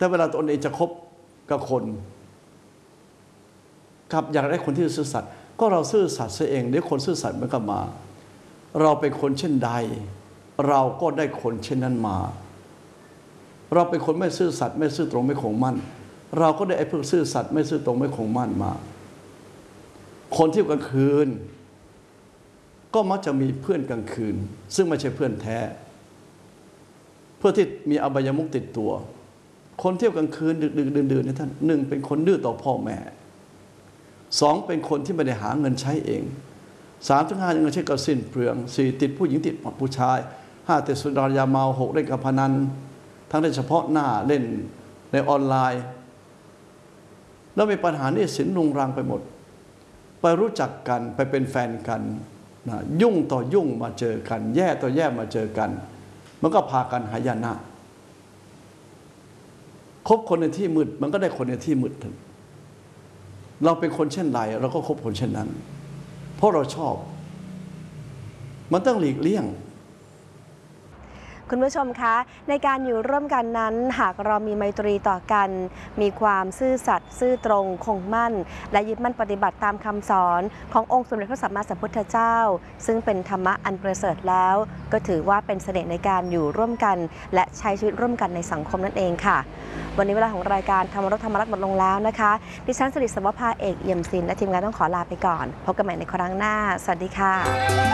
แต่เวลาตนเองจะคบกับคนครับอยากได้คนที่ซื่อสัตย์ก็เราซื่อสัตย์เสียเองเดี๋ยวคนซื่อสัตย์มันก็มาเราเป็นคนเช่นใดเราก็ได้คนเช่นนั้นมาเราเป็นคนไม่ซื่อสัตย์ไม่ซื่อตรงไม่คงมั่นเราก็ได้ไอ้พวกซื่อสัตย์ไม่ซื่อตรงไม่คงมั่นมาคนที่กลางคืนก็มักจะมีเพื่อนกลางคืนซึ่งไม่ใช่เพื่อนแท้เพื่อที่มีอบายมุขติดตัวคนเที่ยวกลางคืนดึกๆดื่นๆเนี่ยท่านหนึ่งเป็นคนดื้อต่อพ่อแม่สองเป็นคนที่ไม่ได้หาเงินใช้เองสามถึงห้ายังใช้กับสิ้นเปลืองสี่ติดผู้หญิงติดผู้ชายห้าติดสุรายาเมาหกเล่นการพนันทั้งในเฉพาะหน้าเล่นในออนไลน์แล้วมีปัญหานี่สินรุงรังไปหมดไปรู้จักกันไปเป็นแฟนกันนะยุ่งต่อยุ่งมาเจอกันแย่ต่อแย่มาเจอกันมันก็พากันหายนะคบคนในที่มืดมันก็ได้คนในที่มืดเราเป็นคนเช่นไรเราก็คบคนเช่นนั้นเพราะเราชอบมันต้องหลีกเลี่ยงคุณผู้ชมคะในการอยู่ร่วมกันนั้นหากเรามีไมตรีต่อกันมีความซื่อสัตย์ซื่อตรงคงมั่นและยึดมั่นปฏิบัติตามคำสอนขององค์สมเด็จพระสัมมาสัมพุทธเจ้าซึ่งเป็นธรรมะอันประเสริฐแล้วก็ถือว่าเป็นเสน่ห์ในการอยู่ร่วมกันและใช้ชีวิตร่วมกันในสังคมนั่นเองค่ะวันนี้เวลาของรายการธรรมรสธรรมรัตน์หมดลงแล้วนะคะดิฉันสิริสวภาเอกเอี่ยมศิลป์และทีมงานต้องขอลาไปก่อนพบกันใหม่ในครั้งหน้าสวัสดีค่ะ